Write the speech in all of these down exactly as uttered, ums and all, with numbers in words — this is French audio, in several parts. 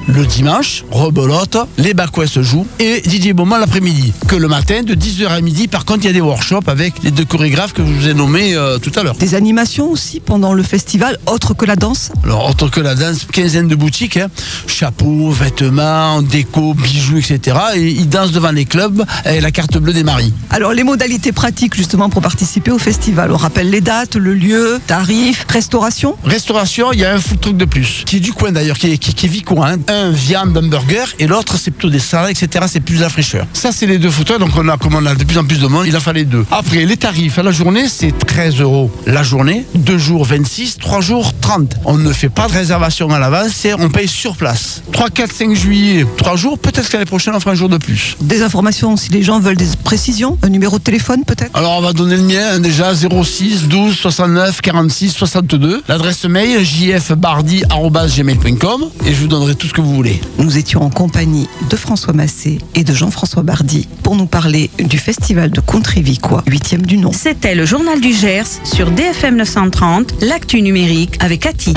Le dimanche, rebelote, les Back West jouent et Didier Beaumont l'après-midi. Que le matin, de dix heures à midi, par contre, il y a des workshops avec les deux chorégraphes que je vous ai nommés euh, tout à l'heure. Des animations aussi pendant le festival, autres que la danse? Alors, autre que la danse, quinzaine de boutiques, hein. Chapeaux, vêtements, déco, bijoux, et cetera. Et ils dansent devant les clubs avec la carte bleue des maris. Alors, les modalités pratiques justement pour participer au festival, on rappelle les dates, le lieu, tarifs, restauration? Restauration, il y a un food truck de plus, qui est du coin d'ailleurs, qui est, qui, qui est vicoin. Hein. Un viande, un burger, et l'autre c'est plutôt des salades, et cetera. C'est plus la fraîcheur. Ça, c'est les deux food trucks, donc on a, comme on a de plus en plus de monde, il en fallait deux. Après, les tarifs à la journée, c'est treize euros la journée, deux jours vingt-six, trois jours trente. On ne fait pas de réservation à l'avance, on paye sur place. trois, quatre, cinq juillet, trois jours, peut-être qu'année prochaine on fera un jour de plus. Des informations si les gens veulent des précisions, un numéro de téléphone peut-être? Alors on va donner le mien hein, déjà, zéro six douze soixante-neuf quarante-six soixante-deux. L'adresse mail j f bardi arobase gmail point com et je vous donnerai tout ce que vous voulez. Nous étions en compagnie de François Massé et de Jean-François Bardi pour nous parler du festival de country vicois, huitième du nom. C'était le journal du Gers sur D F M neuf cent trente, l'actu numérique avec Cathy.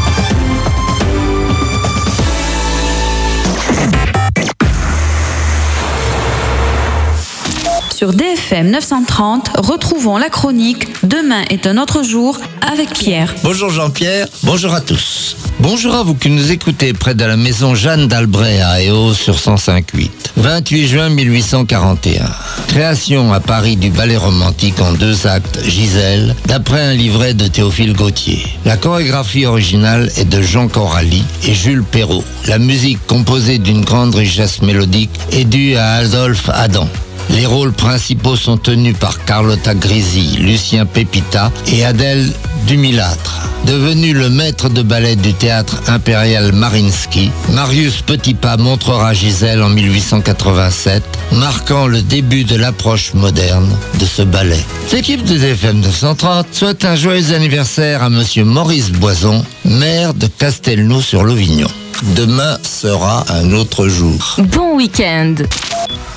Sur D F M neuf cent trente, retrouvons la chronique Demain est un autre jour avec Pierre. Bonjour Jean-Pierre, bonjour à tous. Bonjour à vous qui nous écoutez près de la maison Jeanne d'Albret à Éo sur cent cinq virgule huit. vingt-huit juin mille huit cent quarante et un. Création à Paris du ballet romantique en deux actes Gisèle, d'après un livret de Théophile Gautier. La chorégraphie originale est de Jean Coralli et Jules Perrault. La musique, composée d'une grande richesse mélodique, est due à Adolphe Adam. Les rôles principaux sont tenus par Carlotta Grisi, Lucien Pepita et Adèle Dumilâtre. Devenu le maître de ballet du théâtre impérial Mariinsky, Marius Petipa montrera Gisèle en mille huit cent quatre-vingt-sept, marquant le début de l'approche moderne de ce ballet. L'équipe de D F M neuf cent trente souhaite un joyeux anniversaire à monsieur Maurice Boison, maire de Castelnau-sur-Lovignon. Demain sera un autre jour. Bon week-end.